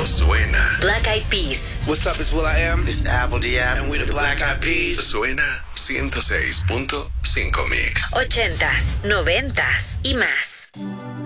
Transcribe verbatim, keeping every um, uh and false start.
suena. Black Eyed Peas. What's up, it's will.i.am. This is Apple Diab. And we the Black Eyed Peas. Suena ciento seis punto cinco Mix. Ochentas, noventas y más.